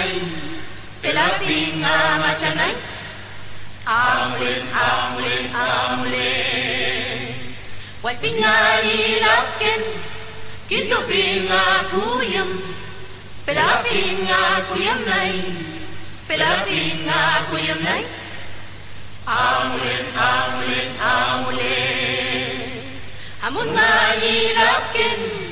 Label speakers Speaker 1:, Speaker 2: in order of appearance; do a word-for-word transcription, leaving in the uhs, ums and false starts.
Speaker 1: Pelaping machanay Amulin, amulin, amulin Walpingani lafken Kintupin kuyam Pelaping kuyam nay Pelaping kuyam nay Amulin, amulin, amulin Amun nga ilafken